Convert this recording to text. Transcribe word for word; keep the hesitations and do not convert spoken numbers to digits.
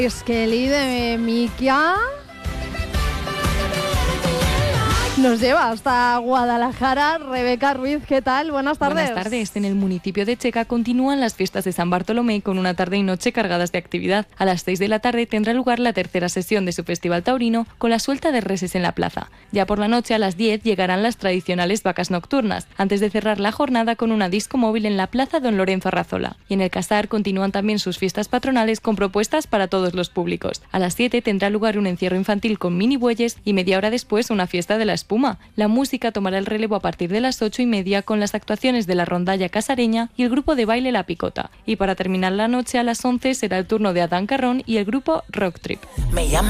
Es Kelly de Mikia nos lleva hasta Guadalajara. Rebeca Ruiz, ¿qué tal? Buenas tardes. Buenas tardes. En el municipio de Checa continúan las fiestas de San Bartolomé con una tarde y noche cargadas de actividad. A las seis de la tarde tendrá lugar la tercera sesión de su festival taurino con la suelta de reses en la plaza. Ya por la noche a las diez llegarán las tradicionales vacas nocturnas, antes de cerrar la jornada con una disco móvil en la plaza Don Lorenzo Arrazola. Y en el Casar continúan también sus fiestas patronales con propuestas para todos los públicos. A las siete tendrá lugar un encierro infantil con mini bueyes y media hora después una fiesta de la espuma. La música tomará el relevo a partir de las ocho y media con las actuaciones de la rondalla casareña y el grupo de baile La Picota. Y para terminar la noche a las once será el turno de Adán Carrón y el grupo Rock Trip. Me llama